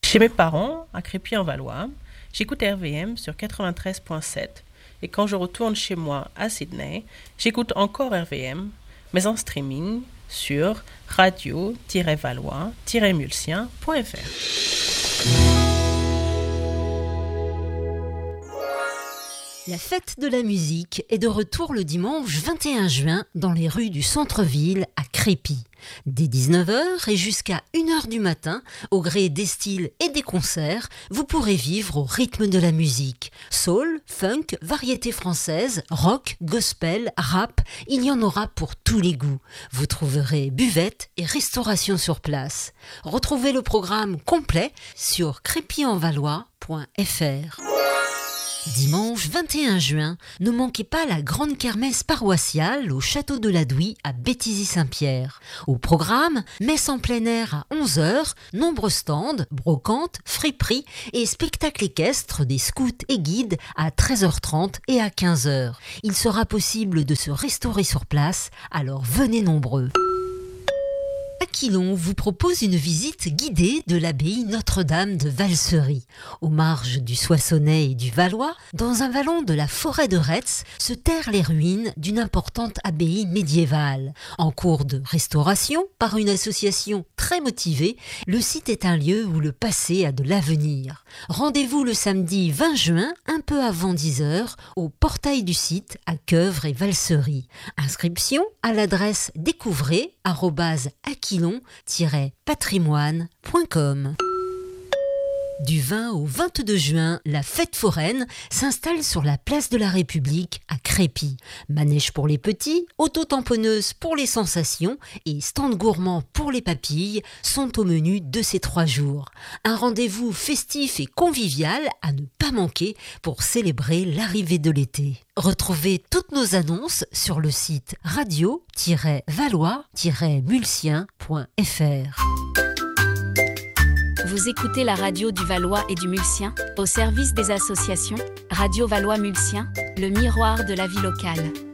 Chez mes parents, à Crépy-en-Valois, j'écoute RVM sur 93.7 et quand je retourne chez moi à Sydney, j'écoute encore RVM, mais en streaming sur radio-valois-mulsien.fr. La fête de la musique est de retour le dimanche 21 juin dans les rues du centre-ville à Crépy. Dès 19h et jusqu'à 1h du matin, au gré des styles et des concerts, vous pourrez vivre au rythme de la musique. Soul, funk, variété française, rock, gospel, rap, il y en aura pour tous les goûts. Vous trouverez buvette et restauration sur place. Retrouvez le programme complet sur crépyenvalois.fr. Dimanche 21 juin, ne manquez pas la grande kermesse paroissiale au château de la Douy à Béthisy-Saint-Pierre. Au programme, messe en plein air à 11h, nombreux stands, brocantes, friperies et spectacles équestres des scouts et guides à 13h30 et à 15h. Il sera possible de se restaurer sur place, alors venez nombreux. Aquilon vous propose une visite guidée de l'abbaye Notre-Dame de Valsery. Aux marges du Soissonnais et du Valois, dans un vallon de la forêt de Retz, se terrent les ruines d'une importante abbaye médiévale. En cours de restauration par une association très motivée, le site est un lieu où le passé a de l'avenir. Rendez-vous le samedi 20 juin, un peu avant 10h, au portail du site à Queuvre et Valsery. Inscription à l'adresse découvrez@aquilon-patrimoine.com. Du 20 au 22 juin, la fête foraine s'installe sur la place de la République à Crépy. Manège pour les petits, auto-tamponneuse pour les sensations et stand gourmand pour les papilles sont au menu de ces 3 jours. Un rendez-vous festif et convivial à ne pas manquer pour célébrer l'arrivée de l'été. Retrouvez toutes nos annonces sur le site radio-valois-mulsien.fr. Vous écoutez la radio du Valois et du Mulsien, au service des associations, Radio Valois Mulsien, le miroir de la vie locale.